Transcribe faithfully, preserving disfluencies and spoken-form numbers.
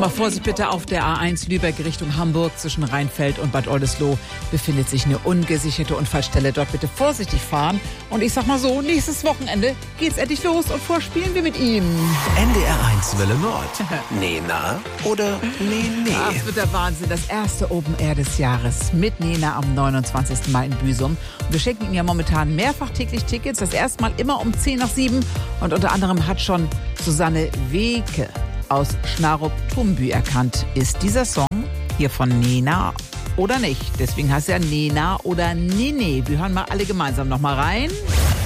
Nochmal Vorsicht bitte auf der A eins Lübeck Richtung Hamburg zwischen Rheinfeld und Bad Oldesloe befindet sich eine ungesicherte Unfallstelle. Dort bitte vorsichtig fahren. Und ich sag mal so, nächstes Wochenende geht's endlich los und vorspielen wir mit ihm. N D R eins Welle Nord. Nee, na oder nee, nee. Ach, es wird der Wahnsinn. Das erste Open Air des Jahres mit Nena am neunundzwanzigsten Mai in Büsum. Und wir schenken Ihnen ja momentan mehrfach täglich Tickets. Das erste Mal immer um zehn nach sieben. Und unter anderem hat schon Susanne Weke aus Schnarup-Tumbü erkannt. Ist dieser Song hier von Nena oder nicht? Deswegen heißt er Nena oder Nene. Wir hören mal alle gemeinsam noch mal rein.